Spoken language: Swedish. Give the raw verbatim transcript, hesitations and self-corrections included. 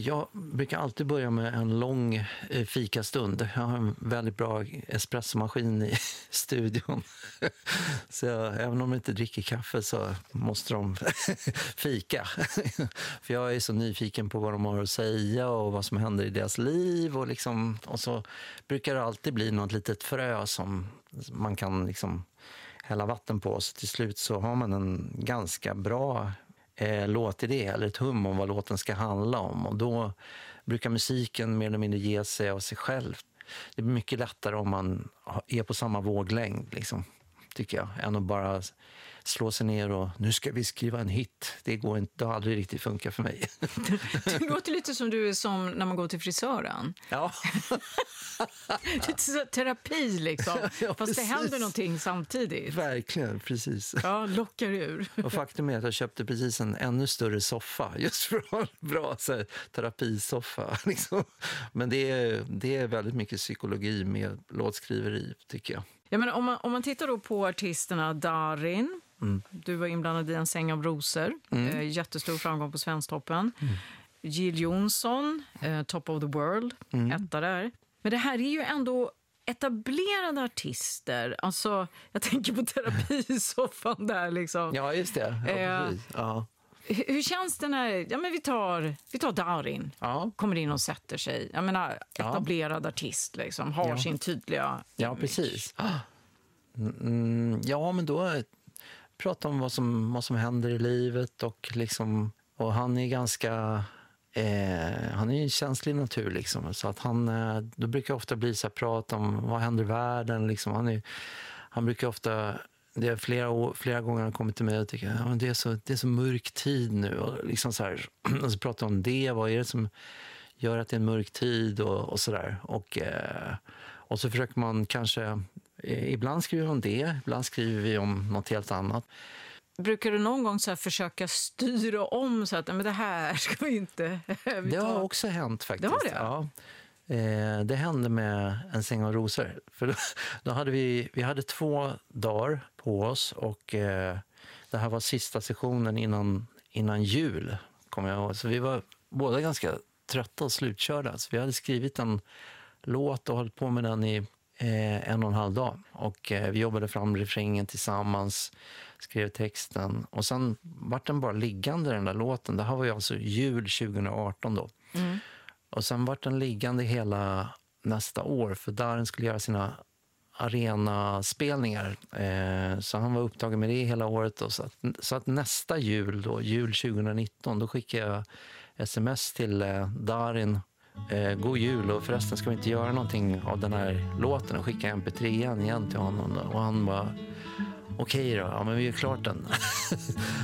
jag brukar alltid börja med en lång eh, fikastund. Jag har en väldigt bra espressomaskin i studion. Så jag, även om de inte dricker kaffe så måste de fika. För jag är så nyfiken på vad de har att säga och vad som händer i deras liv. Och, liksom, och så brukar det alltid bli något litet frö som man kan liksom hälla vatten på. Så till slut så har man en ganska bra eh, låtidé eller ett hum om vad låten ska handla om. Och då brukar musiken mer eller mindre ge sig av sig själv. Det blir mycket lättare om man är på samma våglängd, liksom, tycker jag, än att bara slå sig ner och nu ska vi skriva en hit. Det går inte, det har aldrig riktigt funkat för mig. Det låter lite som du är som när man går till frisören. Ja. Lite så terapi liksom. Ja, fast precis. Det händer någonting samtidigt. Verkligen, precis. Ja, lockar ur. Och faktum är att jag köpte precis en ännu större soffa just för att ha en bra så här, terapisoffa. Liksom. Men det är, det är väldigt mycket psykologi med låtskriveri, tycker jag. Ja, men om man, om man tittar då på artisterna Darin, mm. du var inblandad i En säng av rosor, mm. eh, jättestor framgång på Svensktoppen. Mm. Jill Johnson, eh, Top of the World, mm. etta där. Men det här är ju ändå etablerade artister. Alltså, jag tänker på terapisoffan där liksom. Ja, just det. Ja, eh, precis. Ja. Hur, hur känns det när, ja men vi tar, vi tar Darin, ja. Kommer in och sätter sig. Jag menar, etablerad ja. artist liksom, har ja. sin tydliga Ja, image. Precis. Mm, ja, men då pratar om vad som, vad som händer i livet och liksom, och han är ganska eh, han är en känslig natur liksom, så att han, eh, då brukar ofta bli så här prat om vad händer i världen liksom. Han, är, han brukar ofta, det är flera, år, flera gånger han kommit till mig och tycker ja, men det, är så, det är så mörk tid nu och, liksom så här, och så pratar om det, vad är det som gör att det är en mörk tid och, och sådär och, eh, och så försöker man kanske eh, ibland skriver vi om det, ibland skriver vi om något helt annat. Brukar du någon gång så här försöka styra om så att men det här ska vi inte vi det har också hänt faktiskt. Det har det? Ja. Eh, det hände med En säng av rosor. För då, då hade vi, vi hade två dagar på oss och eh, det här var sista sessionen innan, innan jul, kommer jag ihåg. Så vi var båda ganska trötta och slutkörda. Så vi hade skrivit en låt och hållit på med den i eh, en och en halv dag. Och eh, vi jobbade fram refrängen tillsammans, skrev texten. Och sen var den bara liggande, den där låten. Det här var ju alltså jul tjugo arton då. Mm. Och sen var den liggande hela nästa år, för Darin skulle göra sina arenaspelningar. Eh, så han var upptagen med det hela året. Och så, att, så att nästa jul, då, jul tjugo nitton, då skickade jag sms till eh, Darin. Eh, god jul, och förresten ska vi inte göra någonting av den här låten och skicka M P tre igen till honom. Och han bara, okej då, ja, men vi är klart den.